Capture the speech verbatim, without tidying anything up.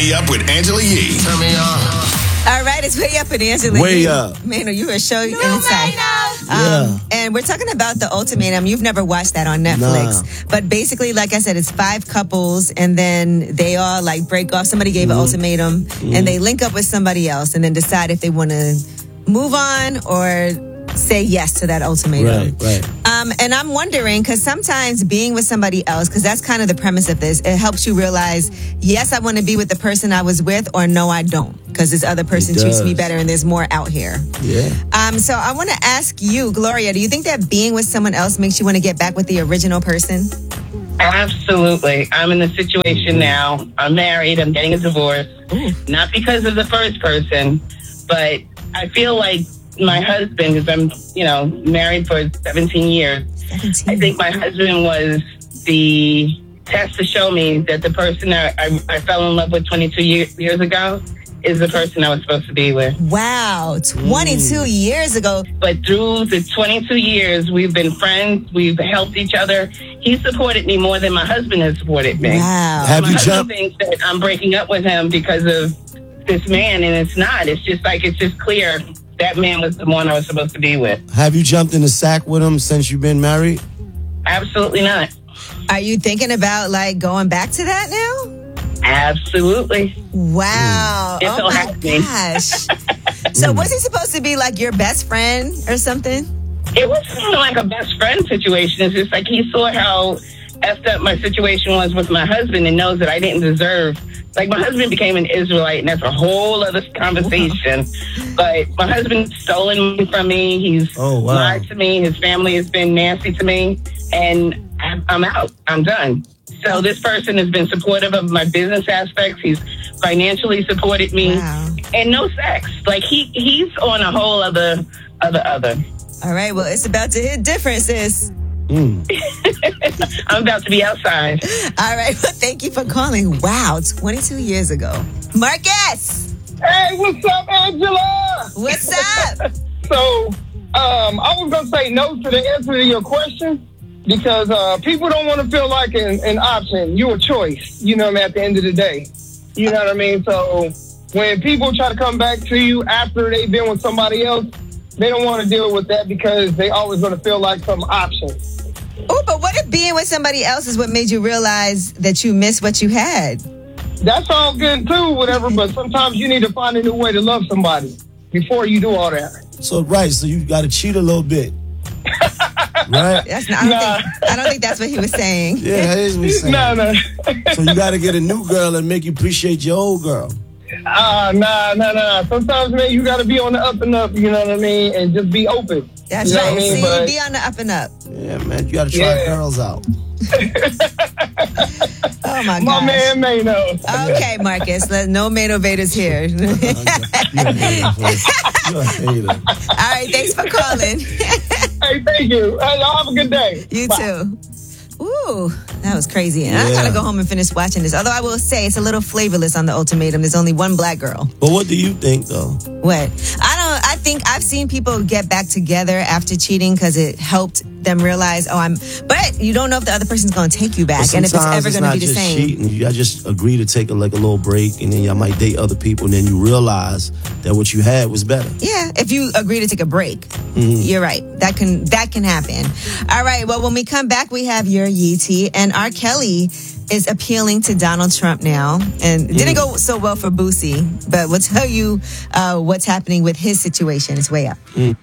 Way Up with Angela Yee. Turn me on. All right, it's Way Up with Angela Way Yee. Up. Man, you were show No, inside. Um, Yeah. And we're talking about The Ultimatum. You've never watched that on Netflix. Nah. But basically, like I said, it's five couples and then they all like break off. Somebody gave Mm-hmm. an ultimatum and they link up with somebody else and then decide if they want to move on or say yes to that ultimatum. Right, right. Um, and I'm wondering, because sometimes being with somebody else, because that's kind of the premise of this, it helps you realize, yes, I want to be with the person I was with, or no, I don't, because this other person It treats does. me better and there's more out here. Yeah. Um, so I want to ask you, Gloria, do you think that being with someone else makes you want to get back with the original person? Absolutely. I'm in a situation now. I'm married. I'm getting a divorce. Not because of the first person, but I feel like my husband, because I'm, you know, married for seventeen years. seventeen. I think my husband was the test to show me that the person that I, I fell in love with twenty-two year, years ago is the person I was supposed to be with. Wow, twenty-two years ago. But through the twenty-two years, we've been friends. We've helped each other. He supported me more than my husband has supported me. Wow. Have my you husband jumped? thinks that I'm breaking up with him because of this man, and it's not. It's just like, it's just clear that man was the one I was supposed to be with. Have you jumped in the sack with him since you've been married? Absolutely not. Are you thinking about like going back to that now? Absolutely. Wow. It's oh so my happening. gosh. So was he supposed to be like your best friend or something? It was kind of like a best friend situation. It's just like he saw how effed up my situation was with my husband and knows that I didn't deserve. Like, my husband became an Israelite, and that's a whole other conversation. But my husband's stolen money from me. He's Oh, wow. lied to me. His family has been nasty to me. And I'm I'm out. I'm done. So this person has been supportive of my business aspects. He's financially supported me. Wow. And no sex. Like, he he's on a whole other, other, other. All right, well, it's about to hit different, sis. Mm. I'm about to be outside. All right, well, thank you for calling. Wow, twenty-two years ago. Marcus, Hey, what's up, Angela? what's up? So, um, I was gonna say no to the answer to your question because uh, people don't want to feel like an, an option. You're a choice. You know what I mean? At the end of the day, you know what I mean. So, when people try to come back to you after they've been with somebody else, they don't want to deal with that because they always going to feel like some option. Oh, but what if being with somebody else is what made you realize that you missed what you had? That's all good too, whatever. But sometimes you need to find a new way to love somebody before you do all that. So, right, so you got to cheat a little bit. Right? That's not, I, don't Nah. think, I don't think that's what he was saying. Yeah, that is what he's saying. No, no. So you got to get a new girl and make you appreciate your old girl. Ah, nah, nah, nah. Sometimes, man, you got to be on the up and up, you know what I mean? And just be open. That's You know right. what I mean? See, But- be on the up and up. Yeah, man, you got to try Yeah. girls out. Oh, my My gosh. man may know. Okay, Marcus. Let, no Manovators here. You're a hater, folks. You're a hater. All right, thanks for calling. Hey, thank you. Hey, y'all have a good day. You Bye. too. Ooh, that was crazy. And I Yeah. gotta go home and finish watching this. Although I will say it's a little flavorless on The Ultimatum. There's only one black girl. But what do you think, though? What? I don't. I think I've seen people get back together after cheating because it helped them realize, oh, I'm. But you don't know if the other person's gonna take you back, But and if it's sometimes ever gonna not be the just same. cheating. You gotta just agree to take a, like a little break, and then y'all might date other people, and then you realize that what you had was better. Yeah, if you agree to take a break, Mm-hmm. you're right. That can that can happen. All right. Well, when we come back, we have your Yee T, and R. Kelly is appealing to Donald Trump now, and it didn't go so well for Boosie. But we'll tell you uh, what's happening with his situation. It's way up. Mm.